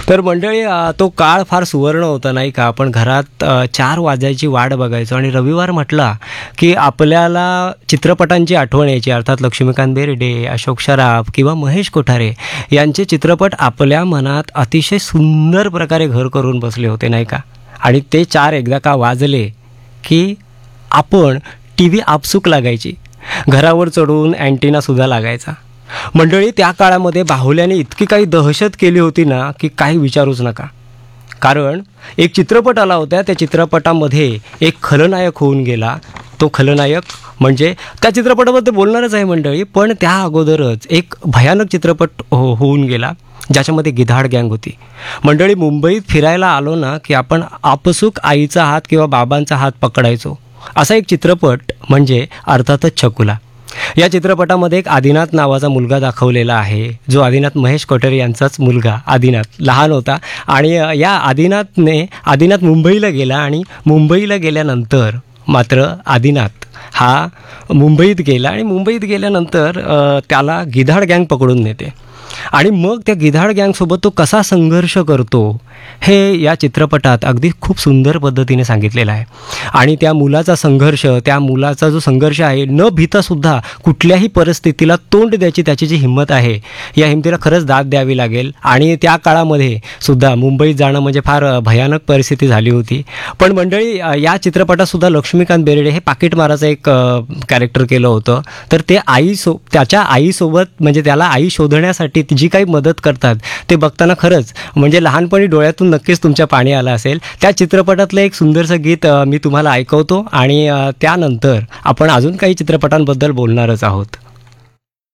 तर मंडळी तो काळ फार सुवर्ण होता नाही का. आपण घरात 4 वाजायची वाट बघायचो आणि रविवार म्हटला की आपल्याला चित्रपटांची आठवण यायची. अर्थात लक्ष्मीकांत बेर्डे, अशोक सराफ किंवा महेश कोठारे यांचे चित्रपट आपल्या मनात अतिशय सुंदर प्रकारे घर करून बसले होते नाही का. आणि ते 4 एकदा का वाजले की आपण टी व्ही आपसूक लागायची, घरावर चढून अँटिनासुद्धा लागायचा. मंडळी त्या काळामध्ये बाहुल्याने इतकी काही दहशत केली होती ना की काही विचारूच नका. कारण एक चित्रपट आला होता, त्या चित्रपटामध्ये एक खलनायक होऊन गेला. तो खलनायक म्हणजे त्या चित्रपटाबद्दल बोलणारच आहे मंडळी, पण त्या अगोदरच एक भयानक चित्रपट होऊन गेला ज्याच्यामध्ये गिधाड गँग होती. मंडळी मुंबईत फिरायला आलो ना की आपण आपसूक आईचा हात किंवा बाबांचा हात पकडायचो. असा एक चित्रपट म्हणजे अर्थातच छकुला. या चित्रपटामध्ये एक आदिनाथ नावाचा मुलगा दाखवलेला आहे, जो आदिनाथ महेश कोठारे यांचाच मुलगा. आदिनाथ लहान होता आणि या आदिनाथ मुंबईला गेला आणि मुंबईला गेल्यानंतर मात्र आदिनाथ हा मुंबईत गेला आणि मुंबईत गेल्यानंतर त्याला गिधाड गँग पकडून नेते आणि मग त्या गिधाड गँगसोबत तो कसा संघर्ष करतो हे या चित्रपटात अगदी खूप सुंदर पद्धतीने सांगितलेलं आहे. आणि त्या मुलाचा जो संघर्ष आहे, न भीतासुद्धा कुठल्याही परिस्थितीला तोंड द्यायची त्याची जी हिंमत आहे, या हिमतीला खरंच दाद द्यावी लागेल. आणि त्या काळामध्ये सुद्धा मुंबईत जाणं म्हणजे फार भयानक परिस्थिती झाली होती. पण मंडळी या चित्रपटातसुद्धा लक्ष्मीकांत बेर्डे हे पाकीटमाराचं एक कॅरेक्टर केलं होतं. तर ते त्याच्या आईसोबत म्हणजे त्याला आई शोधण्यासाठी जी काही मदत करतात ते बघताना खरंच म्हणजे लहानपणी डोळ्यातून नक्कीच तुमच्या पाणी आलं असेल. त्या चित्रपटातलं एक सुंदरसं गीत मी तुम्हाला ऐकवतो आणि त्यानंतर आपण अजून काही चित्रपटांबद्दल बोलणारच आहोत.